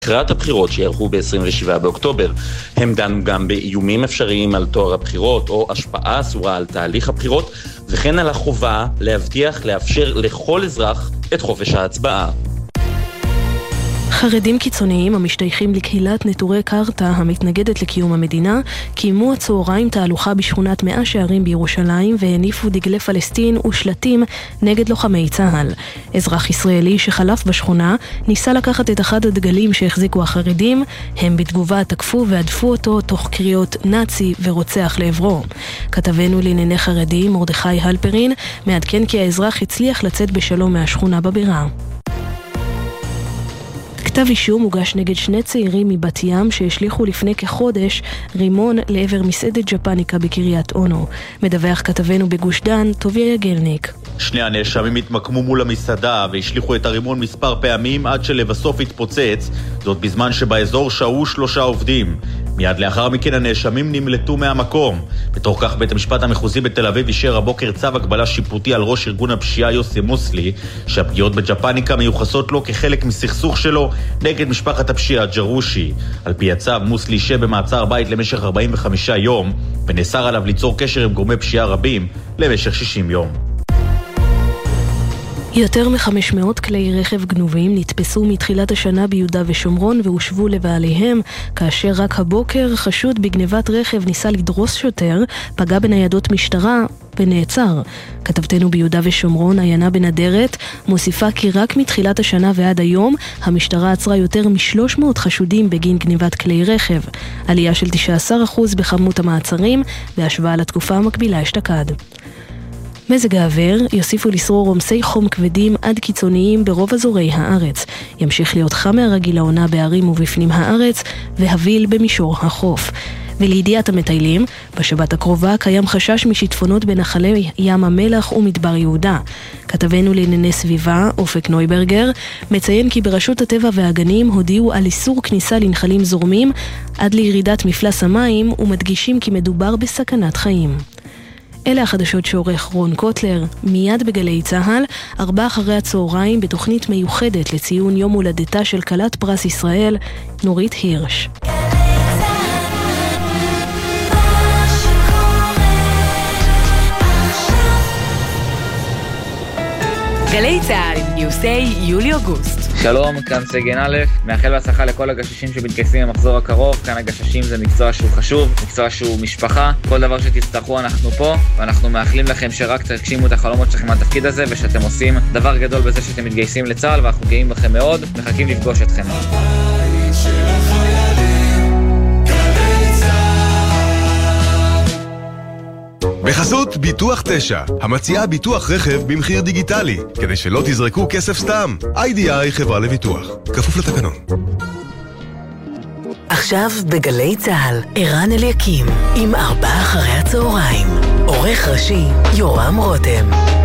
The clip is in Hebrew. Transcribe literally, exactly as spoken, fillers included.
לקראת הבחירות שיערכו ב-עשרים ושבעה באוקטובר. הם דנו גם באיומים אפשריים על תואר הבחירות או השפעה אסורה על תהליך הבחירות, וכן על החובה להבטיח לאפשר לכל אזרח את חופש ההצבעה. חרדים קיצוניים המשתייכים לקהילת נטורי קרתא המתנגדת לקיום המדינה קיימו הצהריים תהלוכה בשכונת מאה שערים בירושלים והניפו דגלי פלסטין ושלטים נגד לוחמי צה"ל. אזרח ישראלי שחלף בשכונה ניסה לקחת את אחד הדגלים שהחזיקו החרדים, הם בתגובה תקפו והדפו אותו תוך קריאות נאצי ורוצח לעברו. כתבנו לענייני חרדים מרדכי הלפרין מעדכן כי האזרח הצליח לצאת בשלום מהשכונה בבירה. כתב אישום הוגש נגד שני צעירים מבת ים שהשליחו לפני כחודש רימון לעבר מסעדת ג'פניקה בקריית אונו. מדווח כתבנו בגוש דן, טוביה יגלניק. שני הנאשמים התמקמו מול המסעדה והשליחו את הרימון מספר פעמים עד שלבסוף התפוצץ, זאת בזמן שבאזור שהו שלושה עובדים. מיד לאחר מכן הנאשמים נמלטו מהמקום. בתוך כך בית המשפט המחוזי בתל אביב אישר הבוקר צו הגבלה שיפוטי על ראש ארגון הפשיעה יוסי מוסלי, שהפגיעות בג'פניקה מיוחסות לו כחלק מסכסוך שלו נגד משפחת הפשיעה ג'רושי. על פי הצו מוסלי שבמעצר בית למשך ארבעים וחמישה יום, ונאסר עליו ליצור קשר עם גורמי פשיעה רבים למשך שישים יום. יותר מ-חמש מאות כלי רכב גנובים נתפסו מתחילת השנה ביהודה ושומרון והושבו לבעליהם, כאשר רק הבוקר חשוד בגנבת רכב ניסה לדרוס שוטר, פגע בניידות משטרה ונעצר. כתבתנו ביהודה ושומרון, עיינה בנדרת, מוסיפה כי רק מתחילת השנה ועד היום המשטרה עצרה יותר מ-שלוש מאות חשודים בגין גניבת כלי רכב, עלייה של תשעה עשר אחוז בכמות המעצרים בהשוואה לתקופה המקבילה אשתקד. מזג האוויר יוסיפו לשרור עומסי חום כבדים עד קיצוניים ברוב אזורי הארץ. ימשיך להיות חם מהרגיל לעונה בערים ובפנים הארץ והביל במישור החוף. ולידיעת המטיילים, בשבת הקרובה קיים חשש משיטפונות בנחלי ים המלח ומדבר יהודה. כתבנו לענייני סביבה, אופק נויברגר, מציין כי ברשות הטבע והגנים הודיעו על איסור כניסה לנחלים זורמים עד לירידת מפלס המים ומדגישים כי מדובר בסכנת חיים. אלה החדשות שעורך רון קוטלר, מיד בגלי צהל, ארבע אחרי הצהריים בתוכנית מיוחדת לציון יום הולדתה של כלת פרס ישראל, נורית הירש. גלי צהל, גיוסי יולי-אוגוסט. שלום, כאן סגן א', מאחל בהצלחה לכל הגששים שמתגייסים במחזור הקרוב. כאן הגששים זה מקצוע שהוא חשוב, מקצוע שהוא משפחה. כל דבר שתצטרכו אנחנו פה, ואנחנו מאחלים לכם שרק תגשימו את החלומות שלכם מהתפקיד הזה, ושאתם עושים דבר גדול בזה שאתם מתגייסים לצה"ל, ואנחנו גאים בכם מאוד, מחכים לפגוש אתכם. בחסות ביטוח תשע, המציעה ביטוח רכב במחיר דיגיטלי, כדי שלא תזרקו כסף סתם. איי די איי חברה לביטוח, כפוף לתקנון. עכשיו בגלי צהל, ערן אליקים, עם ארבע אחרי הצהריים. עורך ראשי, יורם רותם.